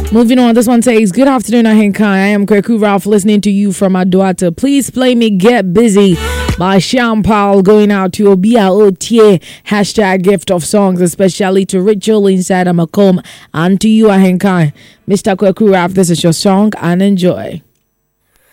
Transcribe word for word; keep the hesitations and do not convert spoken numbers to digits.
Moving on, this one says, good afternoon, Ahenkai. I am Kweku Ralph listening to you from Aduata. Please play me Get Busy by Sean Paul, going out to Obia Otie. Hashtag gift of songs, especially to Rachel inside Amakom and to you, Ahenkai. Mister Kweku Ralph, this is your song and enjoy.